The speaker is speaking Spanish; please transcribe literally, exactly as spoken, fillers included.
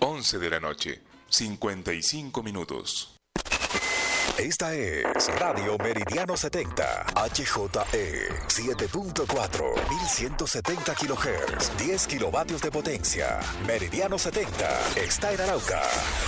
once de la noche, cincuenta y cinco minutos. Esta es Radio Meridiano setenta, H J E, siete punto cuatro, mil ciento setenta kilohertz, diez kilovatios de potencia. Meridiano setenta está en Arauca.